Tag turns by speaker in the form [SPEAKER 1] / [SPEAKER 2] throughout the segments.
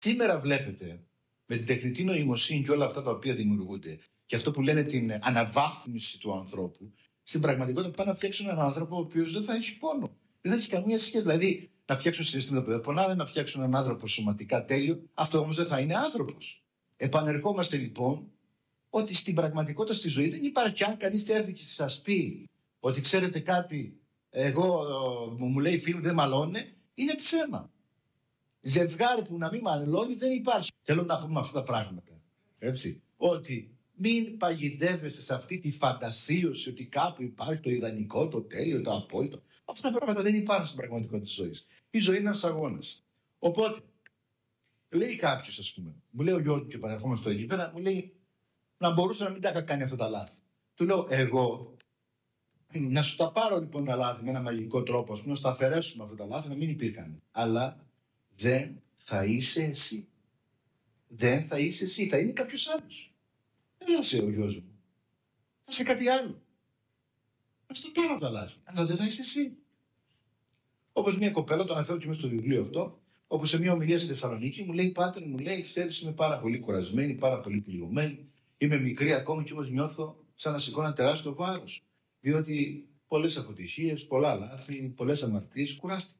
[SPEAKER 1] Σήμερα βλέπετε με την τεχνητή νοημοσύνη και όλα αυτά τα οποία δημιουργούνται και αυτό που λένε την αναβάθμιση του ανθρώπου, στην πραγματικότητα πάνε να φτιάξουν έναν άνθρωπο ο οποίος δεν θα έχει πόνο. Δεν θα έχει καμία σχέση. Δηλαδή, να φτιάξουν συστήματα που δεν πονάνε, να φτιάξουν έναν άνθρωπο σωματικά τέλειο, αυτό όμως δεν θα είναι άνθρωπος. Επανερχόμαστε λοιπόν ότι στην πραγματικότητα στη ζωή δεν υπάρχει. Αν κανείς έρθει και σας πει ότι ξέρετε κάτι, εγώ μου λέει φίλοι μου δεν μαλώνε, είναι ψέμα. Ζευγάρι που να μην μαλώνει δεν υπάρχει. Θέλω να πούμε αυτά τα πράγματα. Έτσι. Ότι μην παγιδεύεστε σε αυτή τη φαντασίωση ότι κάπου υπάρχει το ιδανικό, το τέλειο, το απόλυτο. Αυτά τα πράγματα δεν υπάρχουν στην πραγματικότητα της ζωής. Η ζωή είναι ένας αγώνας. Οπότε, λέει κάποιος, ας πούμε, μου λέει ο γιος μου και επανερχόμαστε εκεί πέρα, μου λέει να μπορούσα να μην τα είχα κάνει αυτά τα λάθη. Του λέω εγώ, να σου τα πάρω λοιπόν τα λάθη με ένα μαγικό τρόπο, ας πούμε, να στα αφαιρέσουμε αυτά τα λάθη, να μην υπήρχαν. Αλλά δεν θα είσαι εσύ. Δεν θα είσαι εσύ, θα είναι κάποιος άλλος. Δεν θα είσαι ο γιος μου. Θα είσαι κάτι άλλο. Να σου τα πάρω τα λάθη, αλλά δεν θα είσαι εσύ. Όπως μια κοπέλα, το αναφέρω και μέσα στο βιβλίο αυτό, όπως σε μια ομιλία στη Θεσσαλονίκη μου λέει: Πάτερ, μου λέει, ξέρεις, είμαι πάρα πολύ κουρασμένη, πάρα πολύ πληγωμένη. Είμαι μικρή ακόμη και όμως νιώθω σαν να σηκώνω ένα τεράστιο βάρος. Διότι πολλές αποτυχίες, πολλά λάθη, πολλές αμαρτίες, κουράστηκα.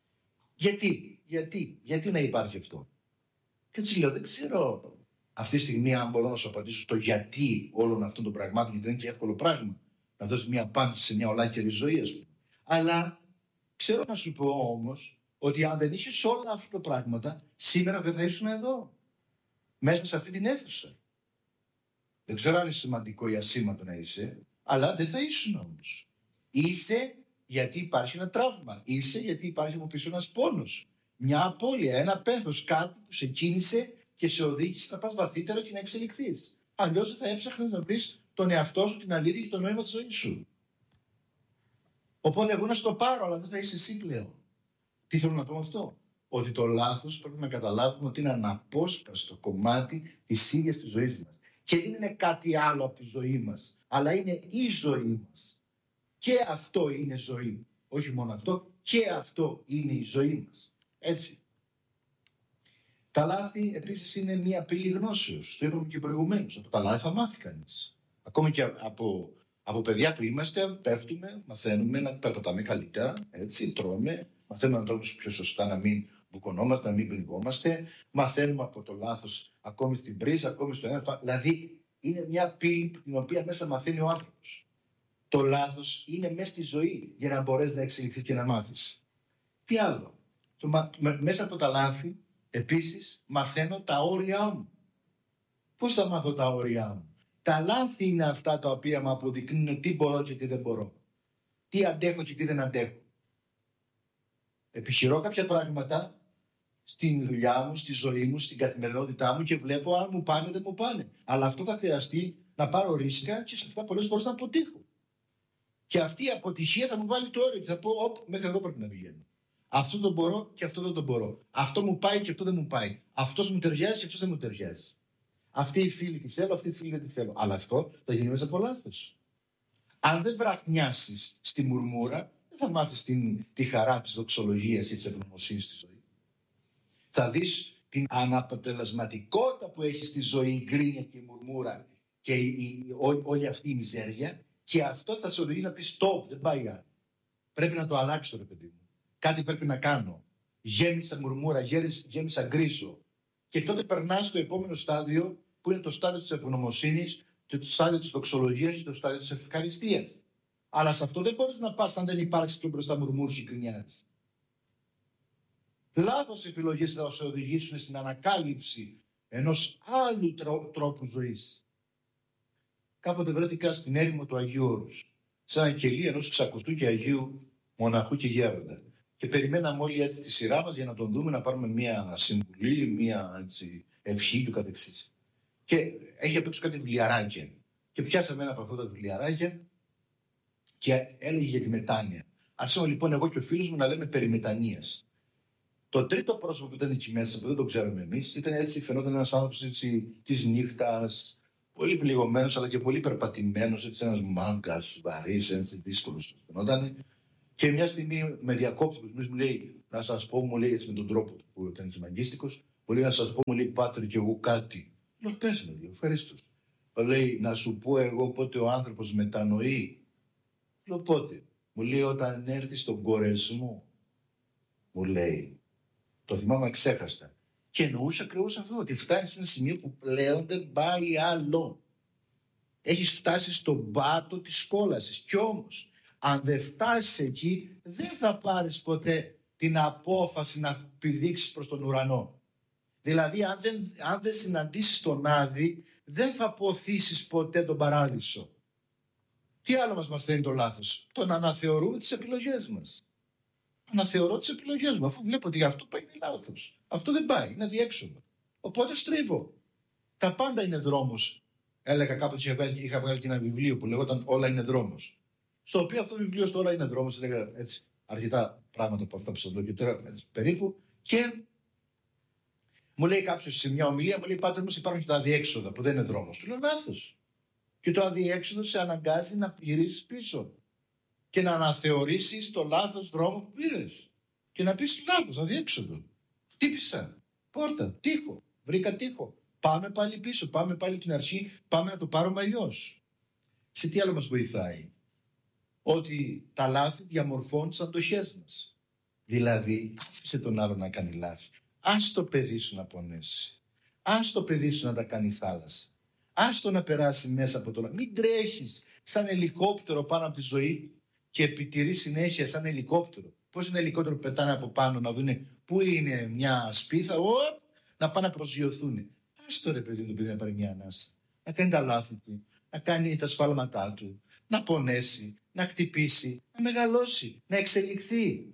[SPEAKER 1] Γιατί να υπάρχει αυτό? Και έτσι λέω: δεν ξέρω αυτή τη στιγμή αν μπορώ να σου απαντήσω στο γιατί όλων αυτών των πραγμάτων, γιατί δεν είναι και εύκολο πράγμα να δώσει μια απάντηση σε μια ολάκερη ζωή, ας πούμε. Αλλά ξέρω να σου πω όμως ότι αν δεν είχες όλα αυτά τα πράγματα, σήμερα δεν θα ήσουν εδώ, μέσα σε αυτή την αίθουσα. Δεν ξέρω αν είναι σημαντικό ή ασήμαντο να είσαι, αλλά δεν θα ήσουν όμως. Είσαι γιατί υπάρχει ένα τραύμα. Είσαι γιατί υπάρχει από πίσω ένας πόνος. Μια απώλεια, ένα πέθος, κάτι που σε κίνησε και σε οδήγησε να πας βαθύτερα και να εξελιχθείς. Αλλιώς δεν θα έψαχνες να βρεις τον εαυτό σου, την αλήθεια και το νόημα της ζωής σου. Οπότε εγώ να σου το πάρω, αλλά δεν θα είσαι εσύ πλέον. Τι θέλω να πω με αυτό? Ότι το λάθος πρέπει να καταλάβουμε ότι είναι αναπόσπαστο κομμάτι της ίδιας της ζωής μας. Και δεν είναι κάτι άλλο από τη ζωή μας, αλλά είναι η ζωή μας. Και αυτό είναι ζωή. Όχι μόνο αυτό, και αυτό είναι η ζωή μας. Έτσι. Τα λάθη επίσης είναι μια απειλή γνώσεως. Το είπαμε και προηγουμένως. Από τα λάθη θα μάθει κανείς. Ακόμη και από παιδιά που είμαστε, πέφτουμε, μαθαίνουμε να περπατάμε καλύτερα. Έτσι, τρώμε. Μαθαίνουμε να τρώμε πιο σωστά, να μην μπουκωνόμαστε, να μην πνιγόμαστε. Μαθαίνουμε από το λάθος ακόμη στην πρίζα, ακόμη στο ένα. Δηλαδή, είναι μια πύλη την οποία μέσα μαθαίνει ο άνθρωπος. Το λάθος είναι μέσα στη ζωή για να μπορέσει να εξελιχθείς και να μάθεις. Τι άλλο? Μέσα από τα λάθη, επίσης, μαθαίνω τα όρια μου. Πώς θα μάθω τα όρια μου? Τα λάθη είναι αυτά τα οποία μου αποδεικνύουν τι μπορώ και τι δεν μπορώ. Τι αντέχω και τι δεν αντέχω. Επιχειρώ κάποια πράγματα στην δουλειά μου, στη ζωή μου, στην καθημερινότητά μου και βλέπω αν μου πάνε δεν μου πάνε. Αλλά αυτό θα χρειαστεί να πάρω ρίσκα και σε αυτά πολλές φορές να αποτύχω. Και αυτή η αποτυχία θα μου βάλει το όριο και θα πω: μέχρι εδώ πρέπει να πηγαίνω. Αυτό το μπορώ και αυτό δεν το μπορώ. Αυτό μου πάει και αυτό δεν μου πάει. Αυτός μου ταιριάζει και αυτός δεν μου ταιριάζει. Αυτή η φίλη τη θέλω, αυτή η φίλη δεν τη θέλω. Αλλά αυτό θα γίνει μέσα από λάθος. Αν δεν βραχνιάσεις στη μουρμούρα, δεν θα μάθεις τη χαρά της δοξολογίας και της ευγνωμοσύνης στη ζωή. Θα δεις την αναποτελεσματικότητα που έχει στη ζωή η γκρίνια και η μουρμούρα και όλη αυτή η μιζέρια, και αυτό θα σε οδηγήσει να πεις: stop, δεν πάει άλλο. Πρέπει να το αλλάξω, ρε παιδί μου. Κάτι πρέπει να κάνω. Γέμισα μουρμούρα, γέμισα γκρίζο. Και τότε περνάς στο επόμενο στάδιο, που είναι το στάδιο της ευγνωμοσύνης, το στάδιο της δοξολογίας και το στάδιο της ευχαριστίας. Αλλά σε αυτό δεν μπορείς να πας αν δεν υπάρξει και μπροστά μουρμούρους και γκρινιάρες. Λάθος επιλογές θα σε οδηγήσουν στην ανακάλυψη ενός άλλου τρόπου ζωής. Κάποτε βρέθηκα στην έρημο του Αγίου Όρους, σε ένα κελί ενός ξακουστού και Αγίου Μοναχού και Γέροντα. Και περιμέναμε όλοι έτσι τη σειρά μας για να τον δούμε, να πάρουμε μια συμβουλή, μια έτσι, ευχή και καθεξής. Και έχει απ' έξω κάτι βιβλιαράκια. Και πιάσαμε ένα από αυτά τα βιβλιαράκια και έλεγε για τη μετάνοια. Άρχισαμε λοιπόν εγώ και ο φίλος μου να λέμε περί μετανοίας. Το τρίτο πρόσωπο που ήταν εκεί μέσα, που δεν το ξέραμε εμείς, ήταν έτσι, φαινόταν ένας άνθρωπος της νύχτας, πολύ πληγωμένος αλλά και πολύ περπατημένος, έτσι ένας μάγκας, βαρύς, έτσι δύσκολος φαινόταν. Και μια στιγμή με διακόπτει, μου λέει: να σας πω, μου λέει έτσι με τον τρόπο που ήταν έτσι μαγκίστικος, Μπορεί να σας πω, μου λέει, Πάτρε, κι εγώ κάτι. Λέω, πες με, λέω, ευχαρίστως. Λέει, να σου πω εγώ πότε ο άνθρωπος μετανοεί. Λέω, πότε. Μου λέει, όταν έρθει στον κορεσμό. Μου λέει, το θυμάμαι ξέχαστα. Και εννοούσα ακριβώς αυτό, ότι φτάνει σε ένα σημείο που πλέον δεν πάει άλλο. Έχεις φτάσει στον πάτο της κόλασης. Κι όμως, αν δεν φτάσεις εκεί, δεν θα πάρεις ποτέ την απόφαση να πηδήξεις προς τον ουρανό. Δηλαδή, αν δεν συναντήσεις τον Άδη, δεν θα ποθήσεις ποτέ τον παράδεισο. Τι άλλο μας μαθαίνει το λάθος? Το να αναθεωρούμε τις επιλογές μας. Αναθεωρώ τις επιλογές μου, αφού βλέπω ότι αυτό πάει λάθος. Αυτό δεν πάει, είναι αδιέξοδο. Οπότε στρίβω. Τα πάντα είναι δρόμος. Έλεγα κάποτε, είχα βγάλει και ένα βιβλίο που λεγόταν Όλα είναι δρόμος. Στο οποίο αυτό το βιβλίο στο Όλα είναι δρόμος, έλεγα έτσι αρκετά πράγματα από αυτά που σας λέω και τώρα έτσι, περίπου. Και μου λέει κάποιος σε μια ομιλία, μου λέει, Πάτερ μου, υπάρχουν και τα αδιέξοδα που δεν είναι δρόμος. Του λέω, λάθος. Και το αδιέξοδο σε αναγκάζει να γυρίσεις πίσω και να αναθεωρήσεις το λάθος δρόμο που πήρες. Και να πεις λάθος, αδιέξοδο. Χτύπησα πόρτα, τοίχο, βρήκα τοίχο. Πάμε πάλι πίσω, πάμε πάλι την αρχή, πάμε να το πάρουμε αλλιώς. Σε τι άλλο μας βοηθάει? Ότι τα λάθη διαμορφώνουν τις αντοχές μας. Δηλαδή, άφησε τον άλλο να κάνει λάθη. Ας το παιδί σου να πονέσει. Ας το παιδί σου να τα κάνει θάλασσα. Ας το να περάσει μέσα από το λάθος. Μην τρέχεις σαν ελικόπτερο πάνω από τη ζωή και επιτηρείς συνέχεια σαν ελικόπτερο. Πώς είναι ελικόπτερο που πετάνε από πάνω να δουν πού είναι μια σπίθα, να πάνε να προσγειωθούν. Ας το ρε παιδί το παιδί να πάρει μια ανάσα. Να κάνει τα λάθη του, να κάνει τα σφάλματά του, να πονέσει, να χτυπήσει, να μεγαλώσει, να εξελιχθεί.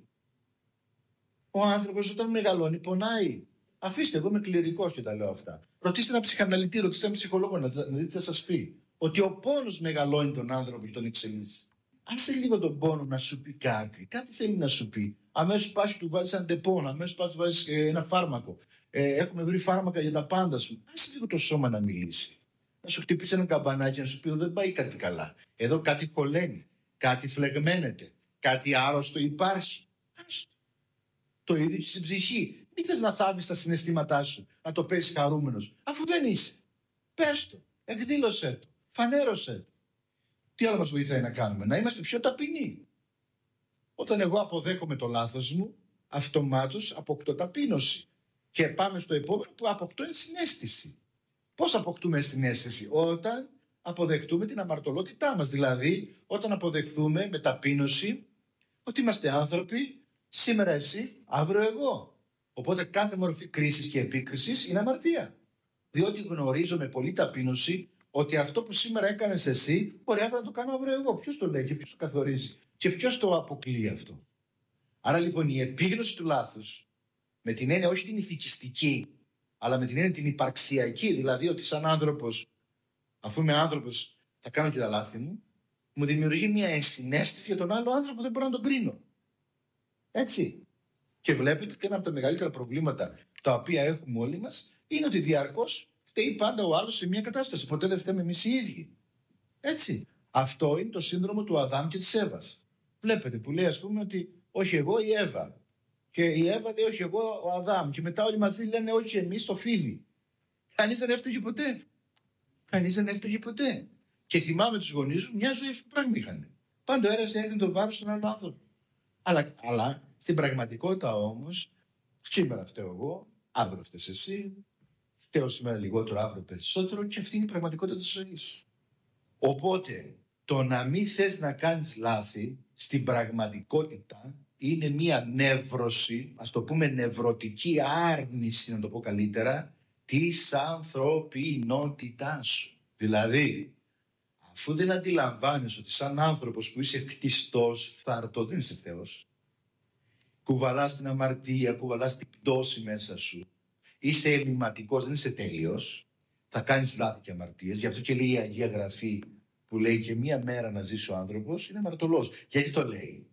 [SPEAKER 1] Ο άνθρωπος όταν μεγαλώνει πονάει. Αφήστε, εγώ είμαι κληρικός και τα λέω αυτά. Ρωτήστε έναν ψυχαναλυτή, ρωτήστε έναν ψυχολόγο να δείτε τι θα σας πει. Ότι ο πόνος μεγαλώνει τον άνθρωπο και τον εξελίσσει. Άσε λίγο τον πόνο να σου πει κάτι. Κάτι θέλει να σου πει. Αμέσως πας του βάζεις ένα τεπώνα, αμέσως πας του βάζεις ένα φάρμακο. Έχουμε βρει φάρμακα για τα πάντα σου. Άσε λίγο το σώμα να μιλήσει. Να σου χτυπήσει ένα καμπανάκι να σου πει: δεν πάει κάτι καλά. Εδώ κάτι χωλαίνει, κάτι φλεγμένεται, κάτι άρρωστο υπάρχει. Άστο. Το ίδιο και στην ψυχή. Μην θες να θάβεις τα συναισθήματά σου, να το παίζεις χαρούμενος, αφού δεν είσαι. Πες το, εκδήλωσέ το, φανέρωσέ το. Τι άλλο μας βοηθάει να κάνουμε? Να είμαστε πιο ταπεινοί. Όταν εγώ αποδέχομαι το λάθος μου, αυτομάτως αποκτώ ταπείνωση. Και πάμε στο επόμενο που αποκτώ συναίσθηση. Πώς αποκτούμε συναίσθηση? Όταν αποδεχτούμε την αμαρτωλότητά μας. Δηλαδή, όταν αποδεχθούμε με ταπείνωση ότι είμαστε άνθρωποι, σήμερα εσύ, αύριο εγώ. Οπότε κάθε μορφή κρίσης και επίκρισης είναι αμαρτία. Διότι γνωρίζω με πολλή ταπείνωση ότι αυτό που σήμερα έκανες εσύ, μπορεί αύριο να το κάνω αύριο εγώ. Ποιος το λέει και ποιος το καθορίζει και ποιος το αποκλείει αυτό? Άρα λοιπόν η επίγνωση του λάθους, με την έννοια όχι την ηθικιστική, αλλά με την έννοια την υπαρξιακή, δηλαδή ότι σαν άνθρωπος, αφού είμαι άνθρωπος, θα κάνω και τα λάθη μου, μου δημιουργεί μια ενσυναίσθηση για τον άλλο άνθρωπο, δεν μπορώ να τον κρίνω. Έτσι. Και βλέπετε ότι ένα από τα μεγαλύτερα προβλήματα τα οποία έχουμε όλοι μας είναι ότι διαρκώς φταίει πάντα ο άλλος σε μια κατάσταση. Ποτέ δεν φταίμε εμείς οι ίδιοι. Έτσι. Αυτό είναι το σύνδρομο του Αδάμ και της Εύας. Βλέπετε που λέει, ας πούμε, ότι όχι εγώ, η Εύα. Και η Εύα λέει όχι εγώ, ο Αδάμ. Και μετά όλοι μαζί λένε όχι εμείς, το φίδι. Κανείς δεν έφταιγε ποτέ. Κανείς δεν έφταιγε ποτέ. Και θυμάμαι τους γονείς μου, μια ζωή αυτό το πράγμα είχαν. Πάντα ο ένας έδινε το βάρος στον άλλο άνθρωπο. Αλλά στην πραγματικότητα όμως, σήμερα φταίω εγώ, αύριο φταίς εσύ, φταίω σήμερα λιγότερο, αύριο περισσότερο, και αυτή είναι η πραγματικότητα της ζωής. Οπότε, το να μην θες να κάνεις λάθη, στην πραγματικότητα είναι μία νεύρωση, ας το πούμε νευρωτική άρνηση, να το πω καλύτερα, της ανθρωπινότητάς σου. Δηλαδή, αφού δεν αντιλαμβάνεις ότι σαν άνθρωπος που είσαι κτιστός, φθαρτό, δεν είσαι Θεός, κουβαλάς την αμαρτία, κουβαλάς την πτώση μέσα σου, είσαι ελληματικός, δεν είσαι τέλειος, θα κάνεις λάθη και αμαρτίες. Γι' αυτό και λέει η Αγία Γραφή, που λέει και μία μέρα να ζήσει ο άνθρωπος, είναι αμαρτωλός. Γιατί το λέει?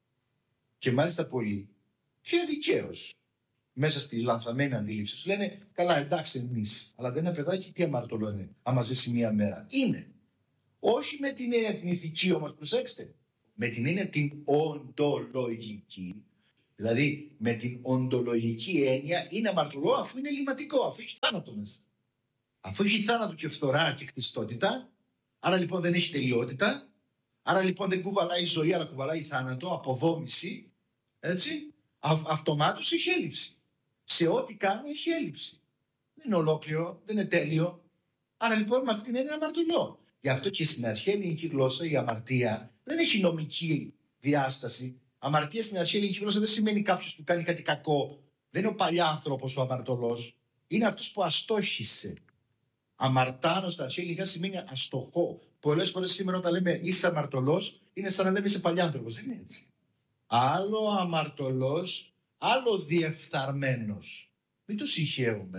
[SPEAKER 1] Και μάλιστα πολλοί, και αδικαίως, μέσα στη λανθαμένη αντίληψη σου λένε, καλά εντάξει εμείς, αλλά δεν είναι παιδάκι, τι αμαρτωλό είναι, άμα ζήσει μία μέρα? Είναι. Όχι με την έννοια την ηθική όμως, προσέξτε, με την έννοια την οντολογική. Δηλαδή με την οντολογική έννοια είναι αμαρτωλό αφού είναι ελλειμματικό, αφού έχει θάνατο μέσα. Αφού έχει θάνατο και φθορά και κτιστότητα, άρα λοιπόν δεν έχει τελειότητα, άρα λοιπόν δεν κουβαλάει ζωή αλλά κουβαλάει θάνατο, αποδόμηση, έτσι, αυτομάτως έχει έλλειψη. Σε ό,τι κάνει έχει έλλειψη. Δεν είναι ολόκληρο, δεν είναι τέλειο. Άρα λοιπόν με αυτήν είναι αμαρτωλό. Γι' αυτό και στην αρχαία ελληνική γλώσσα η αμαρτία δεν έχει νομική διάσταση. Αμαρτία στην αρχαία ελληνική γλώσσα δεν σημαίνει κάποιο που κάνει κάτι κακό. Δεν είναι ο παλιάνθρωπος ο αμαρτωλός. Είναι αυτός που αστόχησε. Αμαρτάνος στα αρχαία ελληνικά σημαίνει αστοχό. Πολλές φορές σήμερα όταν λέμε είσαι αμαρτωλός, είναι σαν να λέμε είσαι παλιάνθρωπος. Δεν είναι έτσι. Άλλο αμαρτωλός, άλλο διεφθαρμένος. Μην το συγχαίουμε.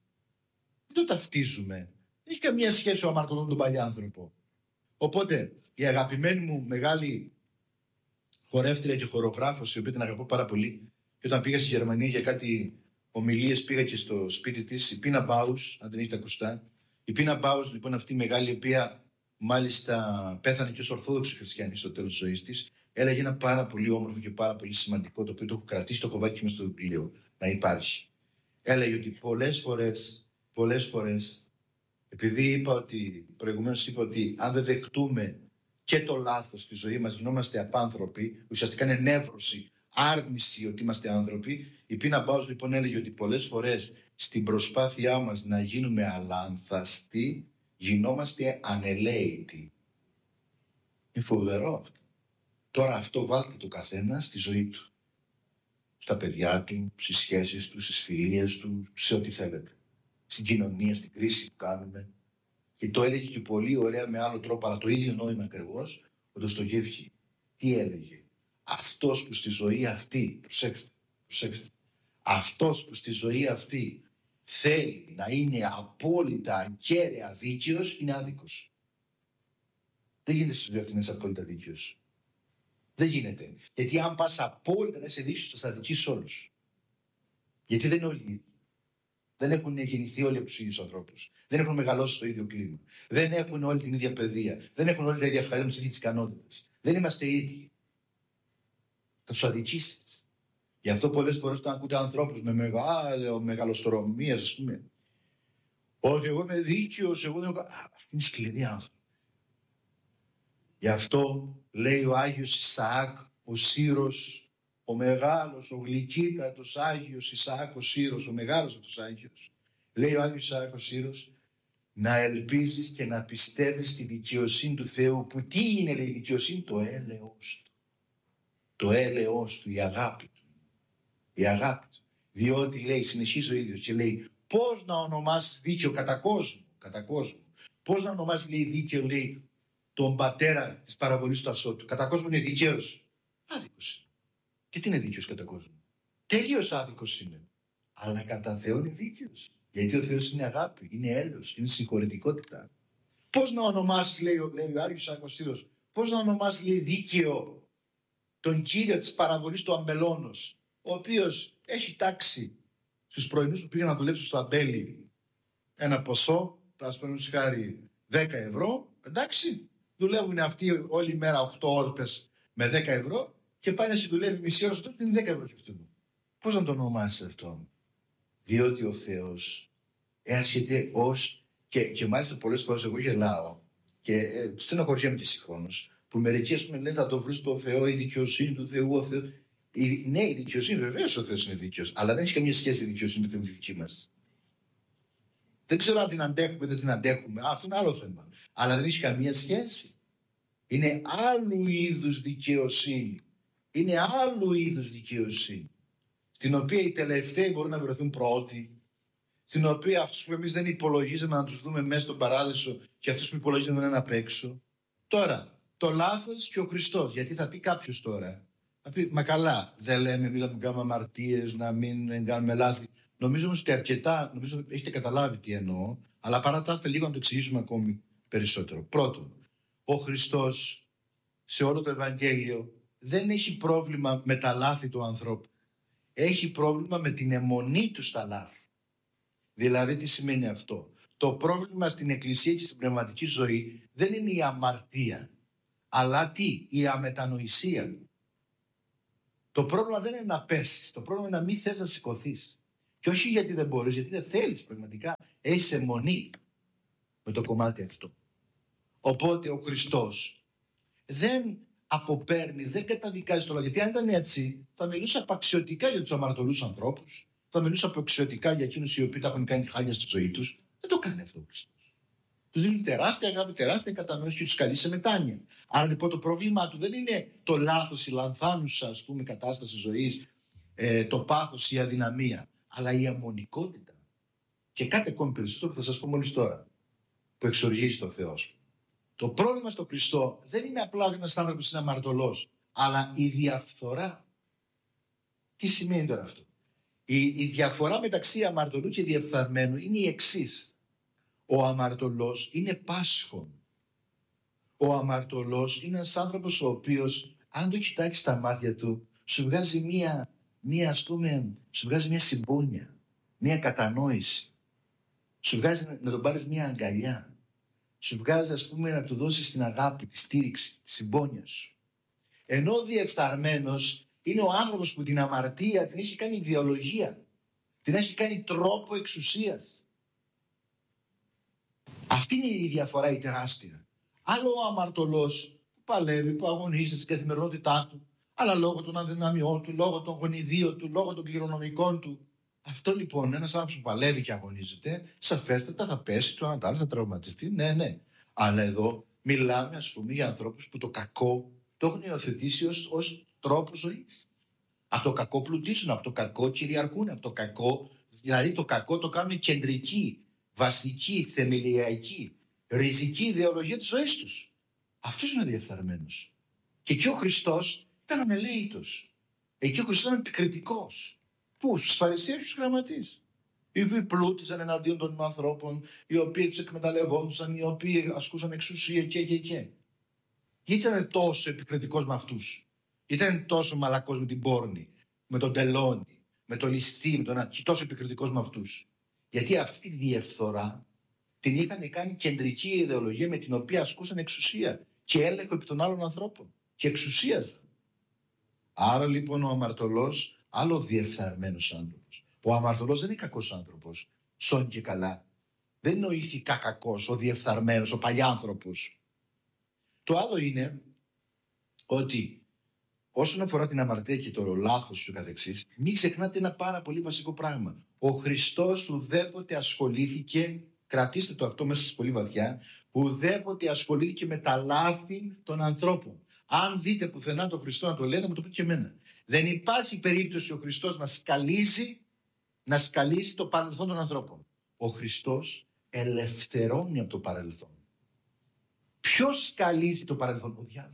[SPEAKER 1] Μην το ταυτίζουμε. Δεν έχει καμία σχέση ο αμαρτωλός με τον παλιάνθρωπο. Οπότε η αγαπημένη μου μεγάλη χορεύτρια και χορογράφος, η οποία την αγαπώ πάρα πολύ, και όταν πήγα στη Γερμανία για κάτι ομιλίες, πήγα και στο σπίτι της, η Πίνα Μπάους, αν δεν έχετε ακουστά. Η Πίνα Μπάους, λοιπόν, αυτή η μεγάλη, η οποία μάλιστα πέθανε και ως Ορθόδοξη Χριστιανή στο τέλος της ζωής της, έλεγε ένα πάρα πολύ όμορφο και πάρα πολύ σημαντικό, το οποίο το έχω κρατήσει, το έχω βάλει και μες στο βιβλίο, να υπάρχει. Έλεγε ότι πολλές φορές, επειδή προηγουμένως είπα ότι αν δεν δεχτούμε και το λάθος στη ζωή μας, γινόμαστε απάνθρωποι, ουσιαστικά είναι νεύρωση, άρνηση ότι είμαστε άνθρωποι. Η Πίνα Μπάους λοιπόν έλεγε ότι πολλές φορές στην προσπάθειά μας να γίνουμε αλάνθαστοι, γινόμαστε ανελαίητοι. Είναι φοβερό αυτό. Τώρα αυτό βάλτε το καθένα στη ζωή του. Στα παιδιά του, στις σχέσεις του, στις φιλίες του, σε ό,τι θέλετε. Στην κοινωνία, στην κρίση που κάνουμε. Και το έλεγε και πολύ ωραία με άλλο τρόπο, αλλά το ίδιο νόημα ακριβώς, ο Ντοστογεύσκι. Τι έλεγε? Αυτός που στη ζωή αυτή, προσέξτε, αυτός που στη ζωή αυτή θέλει να είναι απόλυτα κέραια δίκαιος, είναι άδικος. Δεν γίνεται στη ζωή αυτή να είσαι απόλυτα δίκαιος. Δεν γίνεται. Γιατί αν πας απόλυτα να είσαι δίκαιος, θα αδικήσεις όλους. Γιατί δεν είναι όλοι ίδιοι. Δεν έχουν γεννηθεί όλοι από τους ίδιους ανθρώπους. Δεν έχουν μεγαλώσει στο ίδιο κλίμα. Δεν έχουν όλη την ίδια παιδεία. Δεν έχουν όλοι τα ίδια χαρακτηριστικά, τις ίδιες ικανότητες. Δεν είμαστε ίδιοι. Θα τους αδικήσεις. Γι' αυτό πολλές φορές όταν ακούτε ανθρώπους με μεγαλοστρομίας, ας πούμε, ότι εγώ είμαι δίκαιος, εγώ δεν. Αυτή είναι σκληρή άνθρωπο. Γι' αυτό λέει ο Άγιος Ισαάκ, ο Σύρος, ο μεγάλος, ο γλυκύτατος Άγιος Ισαάκ ο Σύρος, ο μεγάλος αυτός Άγιος, λέει ο Άγιος Ισαάκ ο Σύρος, να ελπίζεις και να πιστεύεις στη δικαιοσύνη του Θεού, που τι είναι, λέει, η δικαιοσύνη? Το έλεος του. Το έλεος του, η αγάπη του. Η αγάπη του. Διότι, λέει, συνεχίζει ο ίδιος και λέει, πώς να ονομάσεις δίκαιο κατά κόσμο. Πώς να ονομάσεις, λέει, δίκαιο, λέει, τον πατέρα της παραβολής του ασώτου? Κατά κόσμο είναι δικαίος. Άδικος. Και τι είναι δίκαιος κατά κόσμο? Τελείως άδικος είναι. Αλλά κατά Θεό είναι δίκαιος. Γιατί ο Θεός είναι αγάπη, είναι έλεος, είναι συγχωρητικότητα. Πώς να ονομάσεις, λέει ο Άγιος Αγωστήρος, πώς να ονομάσεις, λέει, δίκαιο τον κύριο της παραβολής του αμπελώνος, ο οποίος έχει τάξει στους πρωινούς που πήγαν να δουλέψουν στο αμπέλι ένα ποσό, ας πούμε χάρη 10 ευρώ, εντάξει, δουλεύουν αυτοί όλη μέρα 8 ώρες με 10 ευρώ και πάει να δουλεύει μισή ώρα στο είναι 10 ευρώ και αυτό. Πώς να το ονομάσεις αυτό? Διότι ο Θεός έρχεται ως, και μάλιστα πολλές φορές εγώ γελάω και στενοχωριέμαι και συγχρόνως, που μερικοί ας πούμε λένε θα το βρεις το Θεό, η δικαιοσύνη του Θεού, ο Θεός. Ναι, η δικαιοσύνη, βεβαίως ο Θεός είναι δίκαιος, αλλά δεν έχει καμία σχέση η δικαιοσύνη του Θεού με τη δική μας. Δεν ξέρω αν την αντέχουμε ή δεν την αντέχουμε, αυτό είναι άλλο θέμα. Αλλά δεν έχει καμία σχέση. Είναι άλλου είδους δικαιοσύνη. Είναι άλλου είδους δικαιοσύνη. Στην οποία οι τελευταίοι μπορούν να βρεθούν πρώτοι. Στην οποία αυτούς που εμείς δεν υπολογίζαμε να τους δούμε μέσα στον παράδεισο και αυτούς που υπολογίζαμε να είναι απ' έξω. Τώρα, το λάθος και ο Χριστός. Γιατί θα πει κάποιος τώρα, θα πει, μα καλά, δεν λέμε εμείς να μην κάνουμε αμαρτίες, να μην κάνουμε λάθη. Νομίζω όμως ότι αρκετά, νομίζω έχετε καταλάβει τι εννοώ, αλλά παρά τα αυτά λίγο να το εξηγήσουμε ακόμη περισσότερο. Πρώτον, ο Χριστός σε όλο το Ευαγγέλιο δεν έχει πρόβλημα με τα λάθη του ανθρώπου. Έχει πρόβλημα με την αιμονή του στα λάθη. Δηλαδή τι σημαίνει αυτό? Το πρόβλημα στην Εκκλησία και στην πνευματική ζωή δεν είναι η αμαρτία, αλλά τι? Η αμετανοησία. Το πρόβλημα δεν είναι να πέσεις. Το πρόβλημα είναι να μην θες να σηκωθείς. Και όχι γιατί δεν μπορείς, γιατί δεν θέλεις πραγματικά. Έχεις αιμονή με το κομμάτι αυτό. Οπότε ο Χριστός δεν αποπέρνει, δεν καταδικάζει το λόγο. Γιατί αν ήταν έτσι, θα μιλούσε απαξιωτικά για τους αμαρτωλούς ανθρώπους. Θα μιλούσε απαξιωτικά για εκείνους οι οποίοι τα έχουν κάνει χάλια στη ζωή τους. Δεν το κάνει αυτό ο Χριστός. Τους δίνει τεράστια αγάπη, τεράστια κατανόηση και τους καλεί σε μετάνοια. Άρα λοιπόν το πρόβλημά του δεν είναι το λάθος, η λανθάνουσα ας πούμε κατάσταση ζωής, το πάθος, η αδυναμία, αλλά η αιμονικότητα. Και κάτι ακόμη περισσότερο που θα σας πω μόλις τώρα, που εξοργίζει το Θεός. Το πρόβλημα στο Χριστό δεν είναι απλά ότι ένας άνθρωπος είναι αμαρτωλός, αλλά η διαφθορά. Τι σημαίνει τώρα αυτό? Η διαφορά μεταξύ αμαρτωλού και διεφθαρμένου είναι η εξής. Ο αμαρτωλός είναι πάσχων. Ο αμαρτωλός είναι ένας άνθρωπος ο οποίος, αν το κοιτάξεις στα μάτια του, σου βγάζει σου βγάζει μια συμπόνια, μια κατανόηση. Σου βγάζει να τον πάρεις μια αγκαλιά. Σου βγάζει ας πούμε να του δώσεις την αγάπη, τη στήριξη, τη συμπόνια σου. Ενώ ο διεφθαρμένος είναι ο άνθρωπος που την αμαρτία την έχει κάνει ιδεολογία. Την έχει κάνει τρόπο εξουσίας. Αυτή είναι η διαφορά η τεράστια. Άλλο ο αμαρτωλός που παλεύει, που αγωνίζεται στην καθημερινότητά του, αλλά λόγω των αδυναμιών του, λόγω των γονιδίων του, λόγω των κληρονομικών του. Αυτό λοιπόν, ένας άνθρωπος που παλεύει και αγωνίζεται, σαφέστατα θα πέσει το ένα το άλλο, θα τραυματιστεί, ναι. Αλλά εδώ μιλάμε ας πούμε για ανθρώπους που το κακό το έχουν υιοθετήσει ως τρόπο ζωής. Από το κακό πλουτίζουν, από το κακό κυριαρχούν, από το κακό, δηλαδή το κακό το κάνουν κεντρική, βασική, θεμελιακή, ριζική ιδεολογία της ζωής τους. Αυτός είναι ο διεφθαρμένος. Και εκεί ο Χριστός ήταν ανελαίητος. Εκεί ο Χριστός ήταν επικριτικός. Πού? Στους Φαρισαίους και στους γραμματείς. Οι οποίοι πλούτιζαν εναντίον των ανθρώπων, οι οποίοι τους εκμεταλλευόντουσαν, οι οποίοι ασκούσαν εξουσία και. Γιατί ήταν τόσο επικριτικός με αυτούς? Ήταν τόσο μαλακός με την πόρνη, με τον τελώνη, με το ληστή, και τόσο επικριτικός με αυτούς? Γιατί αυτή τη διαφθορά την είχαν κάνει κεντρική ιδεολογία με την οποία ασκούσαν εξουσία και έλεγχο επί των άλλων ανθρώπων και εξουσίαζαν. Άρα λοιπόν ο αμαρτωλός, άλλο διεφθαρμένος άνθρωπος. Ο αμαρτωλός δεν είναι κακός άνθρωπος, σώνει και καλά. Δεν είναι ο ηθικά κακός, ο διεφθαρμένος, ο παλιάνθρωπος. Το άλλο είναι ότι όσον αφορά την αμαρτία και το λάθος και το καθεξής, μην ξεχνάτε ένα πάρα πολύ βασικό πράγμα. Ο Χριστός ουδέποτε ασχολήθηκε, κρατήστε το αυτό μέσα σας πολύ βαθιά, ουδέποτε ασχολήθηκε με τα λάθη των ανθρώπων. Αν δείτε πουθενά τον Χριστό να το λένε, μου το πείτε και εμένα. Δεν υπάρχει περίπτωση ο Χριστός να σκαλίζει το παρελθόν των ανθρώπων. Ο Χριστός ελευθερώνει από το παρελθόν. Ποιος σκαλίζει το παρελθόν? Ο διάβολος.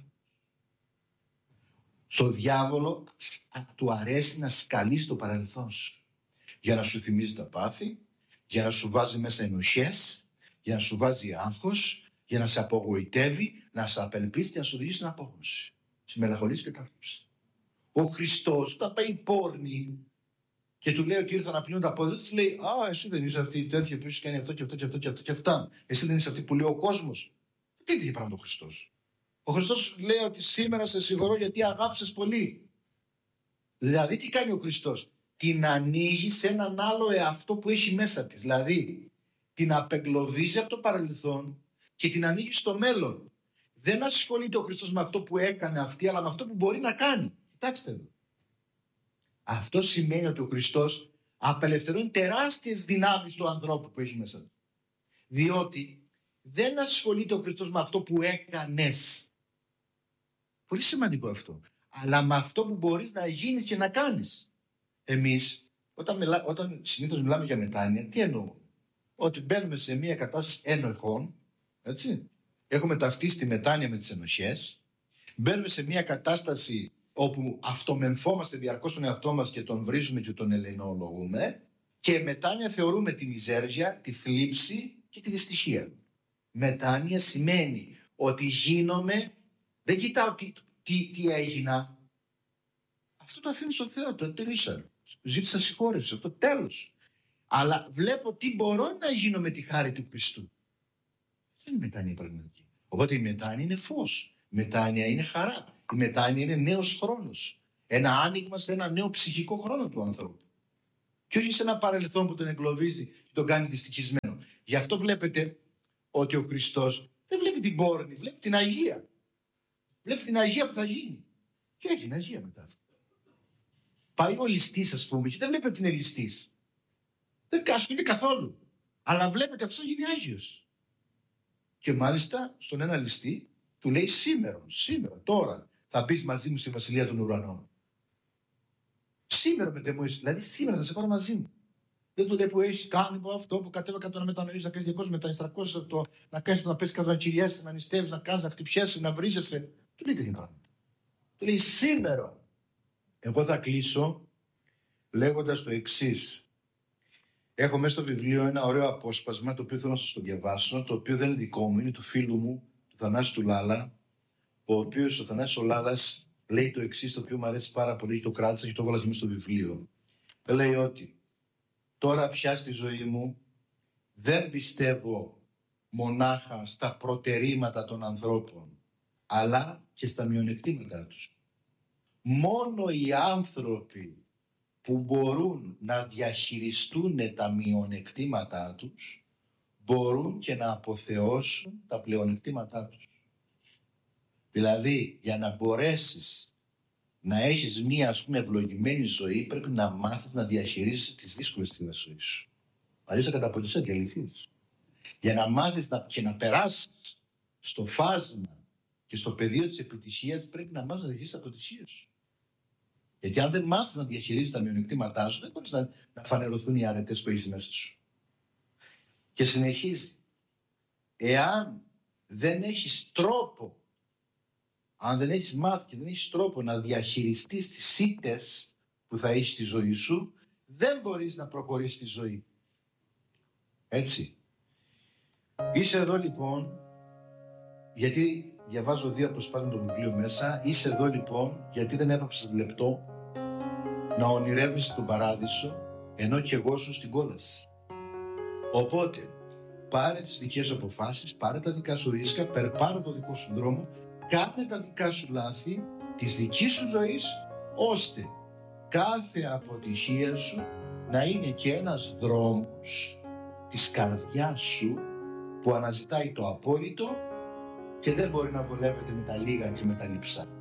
[SPEAKER 1] Στο διάβολο του αρέσει να σκαλίζει το παρελθόν σου. Για να σου θυμίζει τα πάθη, για να σου βάζει μέσα ενοχές, για να σου βάζει άγχος, για να σε απογοητεύει, να σε απελπίσει και να σου οδηγήσει στην απόγνωση. Στη μελαγχολία και ταύτιση. Ο Χριστός, όταν πάει πόρνη και του λέει ότι ήρθα να πλύνουν τα πόδια, της λέει: Α, εσύ δεν είσαι αυτή η τέτοια που σου κάνει αυτό και αυτό και αυτό και αυτό και αυτά. Εσύ δεν είσαι αυτή που λέει ο κόσμος. Τι είναι πράγμα ο Χριστός? Ο Χριστός λέει ότι σήμερα σε συγχωρώ γιατί αγάπησες πολύ. Δηλαδή τι κάνει ο Χριστός? Την ανοίγει σε έναν άλλο εαυτό που έχει μέσα της. Δηλαδή την απεγκλωβίζει από το παρελθόν και την ανοίγει στο μέλλον. Δεν ασχολείται ο Χριστός με αυτό που έκανε αυτή, αλλά με αυτό που μπορεί να κάνει. Κοιτάξτε εδώ. Αυτό σημαίνει ότι ο Χριστός απελευθερώνει τεράστιες δυνάμεις του ανθρώπου που έχει μέσα του. Διότι δεν ασχολείται ο Χριστός με αυτό που έκανες. Πολύ σημαντικό αυτό. Αλλά με αυτό που μπορείς να γίνεις και να κάνεις. Εμείς, όταν συνήθως μιλάμε για μετάνοια, τι εννοούμε? Ότι μπαίνουμε σε μια κατάσταση ενοχών, έτσι. Έχουμε ταυτίσει τη μετάνοια με τις ενοχές. Μπαίνουμε σε μια κατάσταση όπου αυτομεμφόμαστε διαρκώς τον εαυτό μας και τον βρίζουμε και τον ελεηνολογούμε. Και μετάνοια θεωρούμε τη μιζέρια, τη θλίψη και τη δυστυχία. Μετάνοια σημαίνει ότι γίνομαι, δεν κοιτάω τι έγινα. Αυτό το αφήνω στο Θεό, το τελείωσα. Ζήτησα συγχώρεση, αυτό τέλος. Αλλά βλέπω τι μπορώ να γίνω με τη χάρη του Χριστού. Δεν είναι μετάνοια πραγματική. Οπότε η μετάνοια είναι φως. Η μετάνοια είναι χαρά. Η μετάνοια είναι νέος χρόνος. Ένα άνοιγμα σε ένα νέο ψυχικό χρόνο του ανθρώπου. Και όχι σε ένα παρελθόν που τον εγκλωβίζει και τον κάνει δυστυχισμένο. Γι' αυτό βλέπετε ότι ο Χριστός δεν βλέπει την πόρνη, βλέπει την Αγία. Βλέπει την Αγία που θα γίνει. Και έγινε Αγία μετά. Πάει ο ληστής, ας πούμε, και δεν βλέπει ότι είναι ληστής. Δεν κάσχονται καθόλου. Αλλά βλέπετε αυτός θα γίνει Άγιος. Και μάλιστα στον ένα ληστή του λέει σήμερα, τώρα θα μπεις μαζί μου στη Βασιλεία των Ουρανών. Σήμερα μετεμόησε, δηλαδή σήμερα θα σε πάρω μαζί μου. Δεν του λέει που έχει κάνει από αυτό που κατέβα κάτω να μετανοήσει, να κάνει 200 μετά 300, να κάνει να πέσει κάτω να κυριάσει, να νηστεύει, να κάνει, να χτυπιάσει, να βρίζεσαι. Του λέει τέτοια πράγματα. Του λέει σήμερα. Εγώ θα κλείσω λέγοντας το εξής. Έχω μέσα στο βιβλίο ένα ωραίο απόσπασμα το οποίο θέλω να σας το διαβάσω, το οποίο δεν είναι δικό μου, είναι του φίλου μου, του Θανάση του Λάλα, ο οποίος ο Θανάσης ο Λάλας λέει το εξής, το οποίο μου αρέσει πάρα πολύ και το κράτησα και το έβαλα και μέσα στο βιβλίο. Λέει ότι τώρα πια στη ζωή μου δεν πιστεύω μονάχα στα προτερήματα των ανθρώπων, αλλά και στα μειονεκτήματά τους. Μόνο οι άνθρωποι που μπορούν να διαχειριστούν τα μειονεκτήματά τους, μπορούν και να αποθεώσουν τα πλεονεκτήματά τους. Δηλαδή, για να μπορέσεις να έχεις μία, ας πούμε, ευλογημένη ζωή, πρέπει να μάθεις να διαχειρίζεσαι τις δύσκολες στιγμές ζωής σου. Αλλιώς θα καταποντήσεις και αληθείς. Για να μάθεις και να περάσεις στο φάσμα και στο πεδίο της επιτυχίας, πρέπει να μάθεις να διαχειρίζεις τις αποτυχίες σου. Γιατί αν δεν μάθεις να διαχειρίζεις τα μειονεκτήματά σου, δεν μπορείς να φανερωθούν οι αρετές που έχεις μέσα σου. Και συνεχίζει. Εάν δεν έχεις τρόπο, αν δεν έχεις μάθει και δεν έχεις τρόπο να διαχειριστείς τις ήττες που θα έχεις στη ζωή σου, δεν μπορείς να προχωρήσεις τη ζωή. Έτσι. Είσαι εδώ λοιπόν, γιατί διαβάζω 2 αποσπάσματα το βιβλίο μέσα, είσαι εδώ λοιπόν γιατί δεν έπαψες λεπτό να ονειρεύεσαι τον παράδεισο, ενώ και εγώ σου στην κόλαση. Οπότε, πάρε τις δικές σου αποφάσεις, πάρε τα δικά σου ρίσκα, περπάρα το δικό σου δρόμο, κάνε τα δικά σου λάθη της δικής σου ζωής, ώστε κάθε αποτυχία σου να είναι και ένας δρόμος της καρδιάς σου που αναζητάει το απόλυτο και δεν μπορεί να βολεύεται με τα λίγα και με τα λειψά.